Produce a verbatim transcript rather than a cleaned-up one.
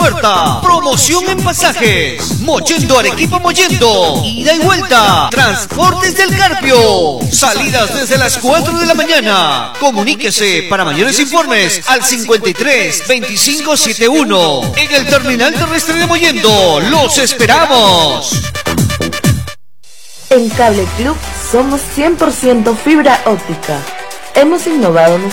oferta. Promoción en pasajes. Mollendo Arequipa Mollendo. Ida y vuelta. Transportes del Carpio. Salidas desde las cuatro de la mañana. Comuníquese para mayores informes al cincuenta y tres, veinticinco setenta y uno. En el terminal terrestre de Mollendo. ¡Los esperamos! En Cable Club somos cien por ciento fibra óptica. Hemos innovado